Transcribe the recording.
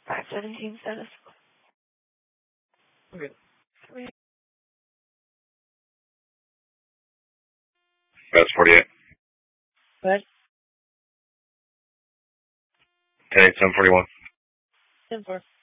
517 status. Okay. That's 48. What? 10-8-7-41. 10-4.